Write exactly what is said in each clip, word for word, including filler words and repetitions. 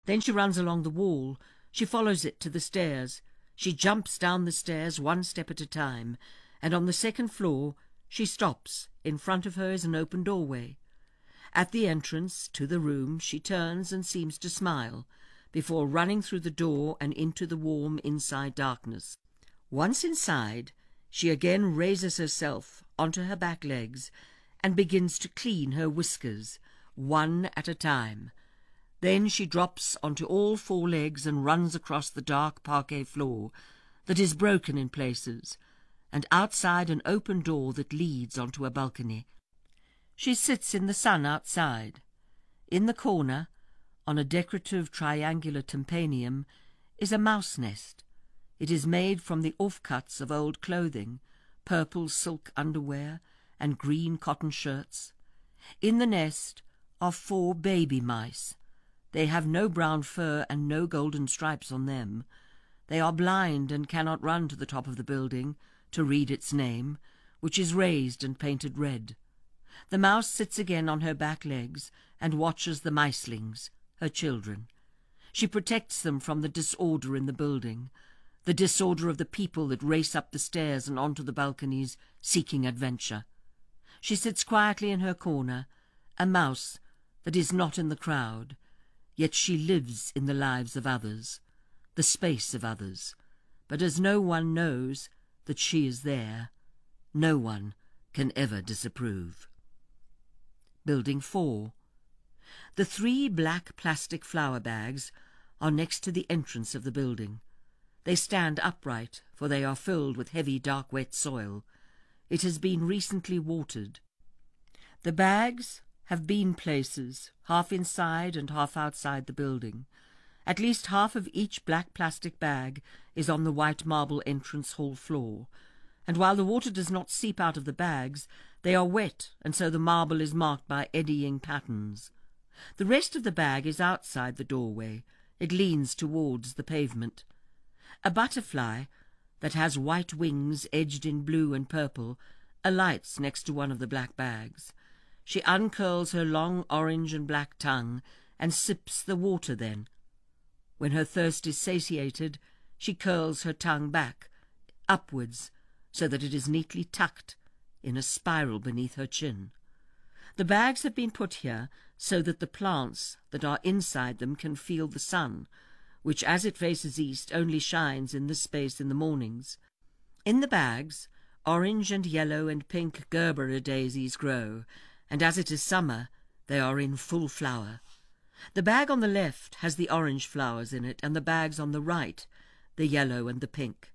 Then she runs along the wall. She follows it to the stairs. She jumps down the stairs one step at a time, and on the second floor she stops. In front of her is an open doorway. At the entrance to the room she turns and seems to smile, before running through the door and into the warm inside darkness. Once inside, she again raises herself onto her back legs and begins to clean her whiskers, one at a time. Then she drops onto all four legs and runs across the dark parquet floor that is broken in places, and outside an open door that leads onto a balcony. She sits in the sun outside. In the corner, on a decorative triangular tympanium, is a mouse nest. It is made from the offcuts of old clothing, purple silk underwear and green cotton shirts. In the nest are four baby mice. They have no brown fur and no golden stripes on them. They are blind and cannot run to the top of the building to read its name, which is raised and painted red. The mouse sits again on her back legs and watches the micelings, her children. She protects them from the disorder in the building, the disorder of the people that race up the stairs and onto the balconies, seeking adventure. She sits quietly in her corner, a mouse that is not in the crowd, yet she lives in the lives of others, the space of others. But as no one knows that she is there, no one can ever disapprove. Building four. The three black plastic flower bags are next to the entrance of the building. They stand upright, for they are filled with heavy, dark, wet soil. It has been recently watered. The bags have been places, half inside and half outside the building. At least half of each black plastic bag is on the white marble entrance hall floor, and while the water does not seep out of the bags, they are wet, and so the marble is marked by eddying patterns. The rest of the bag is outside the doorway. It leans towards the pavement. A butterfly that has white wings edged in blue and purple alights next to one of the black bags. She uncurls her long orange and black tongue and sips the water then. When her thirst is satiated, she curls her tongue back, upwards, so that it is neatly tucked in a spiral beneath her chin. The bags have been put here so that the plants that are inside them can feel the sun, which as it faces east only shines in this space in the mornings. In the bags, orange and yellow and pink Gerbera daisies grow, and as it is summer, they are in full flower. The bag on the left has the orange flowers in it, and the bags on the right, the yellow and the pink.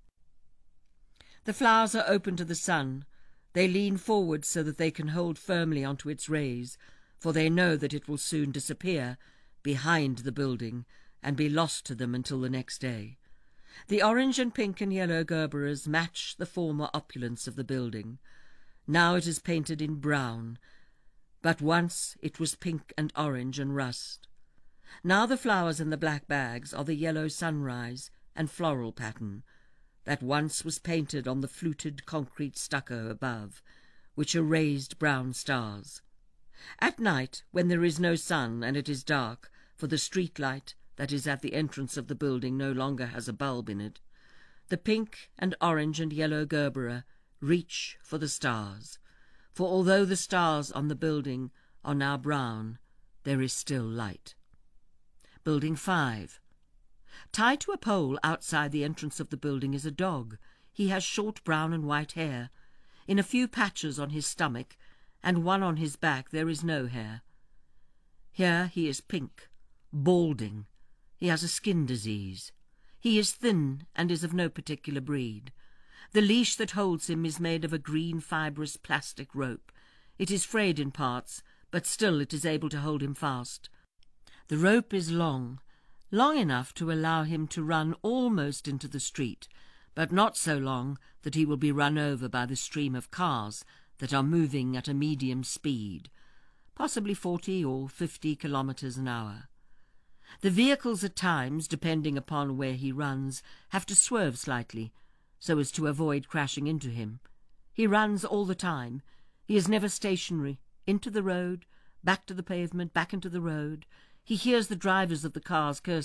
The flowers are open to the sun. They lean forward so that they can hold firmly onto its rays, for they know that it will soon disappear behind the building and be lost to them until the next day. The orange and pink and yellow Gerberas match the former opulence of the building. Now it is painted in brown, but once it was pink and orange and rust. Now the flowers in the black bags are the yellow sunrise and floral pattern that once was painted on the fluted concrete stucco above, which are raised brown stars. At night, when there is no sun and it is dark, for the street light that is at the entrance of the building no longer has a bulb in it, the pink and orange and yellow Gerbera reach for the stars, for although the stars on the building are now brown, there is still light. Building five. Tied to a pole outside the entrance of the building is a dog. He has short brown and white hair. In a few patches on his stomach and one on his back there is no hair. Here he is pink, balding. He has a skin disease. He is thin and is of no particular breed. The leash that holds him is made of a green fibrous plastic rope. It is frayed in parts, but still it is able to hold him fast. The rope is long, long enough to allow him to run almost into the street, but not so long that he will be run over by the stream of cars that are moving at a medium speed, possibly forty or fifty kilometres an hour. The vehicles at times, depending upon where he runs, have to swerve slightly, so as to avoid crashing into him. He runs all the time. He is never stationary. Into the road, back to the pavement, back into the road. He hears the drivers of the cars cursing